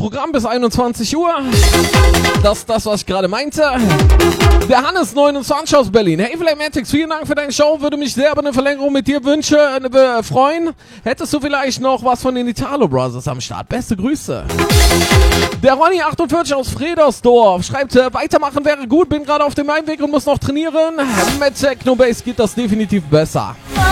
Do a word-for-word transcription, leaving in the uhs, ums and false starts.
Programm bis einundzwanzig Uhr. Das ist das, was ich gerade meinte. Der Hannes neunundzwanzig aus Berlin. Hey Flamatics, vielen Dank für deine Show. Würde mich sehr über eine Verlängerung mit dir wünschen, äh, freuen. Hättest du vielleicht noch was von den Italo Brothers am Start? Beste Grüße. Der Ronny achtundvierzig aus Fredersdorf schreibt, äh, weitermachen wäre gut, bin gerade auf dem Heimweg und muss noch trainieren. Mit Technobase geht das definitiv besser.